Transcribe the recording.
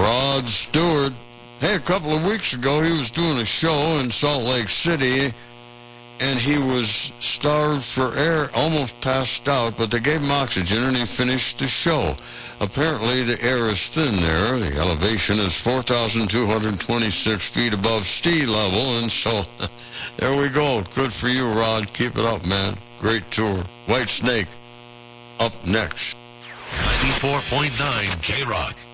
Rod Stewart. Hey, a couple of weeks ago, he was doing a show in Salt Lake City, and he was starved for air, almost passed out, but they gave him oxygen, and he finished the show. Apparently, the air is thin there. The elevation is 4,226 feet above sea level, and so there we go. Good for you, Rod. Keep it up, man. Great tour. White Snake up next. 94.9 K-Rock.